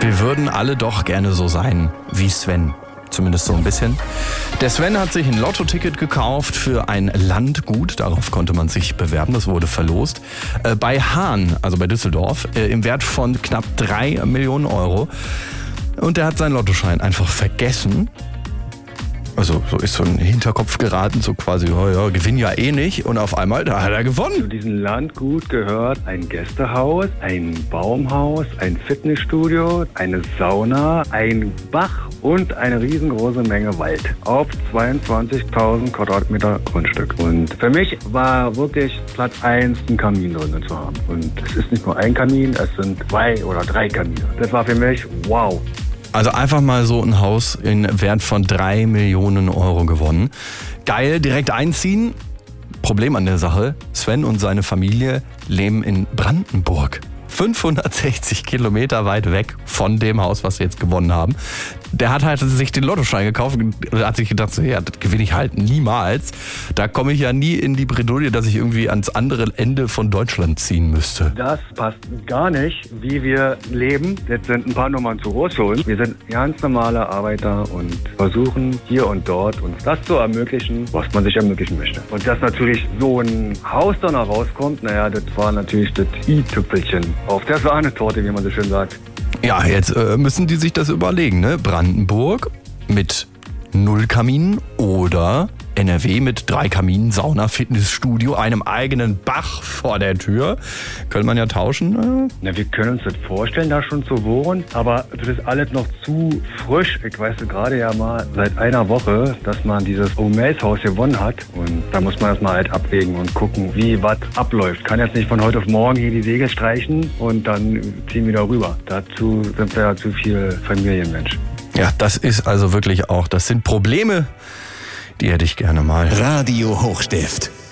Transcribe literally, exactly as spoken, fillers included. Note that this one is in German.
Wir würden alle doch gerne so sein wie Sven. Zumindest so ein bisschen. Der Sven hat sich ein Lottoticket gekauft für ein Landgut. Darauf konnte man sich bewerben. Das wurde verlost. Äh, bei Hahn, also bei Düsseldorf, äh, im Wert von knapp drei Millionen Euro. Und der hat seinen Lottoschein einfach vergessen. Also so ist so ein Hinterkopf geraten, so quasi, oh ja, gewinn ja eh nicht. Und auf einmal, da hat er gewonnen. Zu diesem Landgut gehört ein Gästehaus, ein Baumhaus, ein Fitnessstudio, eine Sauna, ein Bach und eine riesengroße Menge Wald auf zweiundzwanzigtausend Quadratmeter Grundstück. Und für mich war wirklich Platz eins, ein Kamin drin zu haben. Und es ist nicht nur ein Kamin, es sind zwei oder drei Kamine. Das war für mich wow. Also einfach mal so ein Haus in Wert von drei Millionen Euro gewonnen. Geil, direkt einziehen. Problem an der Sache, Sven und seine Familie leben in Brandenburg. fünfhundertsechzig Kilometer weit weg von dem Haus, was sie jetzt gewonnen haben. Der hat halt sich den Lottoschein gekauft und hat sich gedacht, so, ja, das gewinne ich halt niemals. Da komme ich ja nie in die Bredouille, dass ich irgendwie ans andere Ende von Deutschland ziehen müsste. Das passt gar nicht, wie wir leben. Jetzt sind ein paar Nummern zu groß für uns. Wir sind ganz normale Arbeiter und versuchen hier und dort uns das zu ermöglichen, was man sich ermöglichen möchte. Und dass natürlich so ein Haus dann rauskommt, naja, das war natürlich das i-Tüpfelchen auf der Sahnetorte, wie man so schön sagt. Ja, jetzt äh, müssen die sich das überlegen, ne? Brandenburg mit null Kaminen oder N R W mit drei Kaminen, Sauna, Fitnessstudio, einem eigenen Bach vor der Tür. Könnte man ja tauschen. Äh? Na, wir können uns das vorstellen, da schon zu wohnen, aber das ist alles noch zu frisch. Ich weiß gerade ja mal seit einer Woche, dass man dieses Omaze-Haus gewonnen hat. Und da muss man das mal halt abwägen und gucken, wie was abläuft. Kann jetzt nicht von heute auf morgen hier die Segel streichen und dann ziehen wir da rüber. Dazu sind wir ja zu viel Familienmensch. Ja, das ist also wirklich auch, das sind Probleme, die hätte ich gerne mal. Radio Hochstift.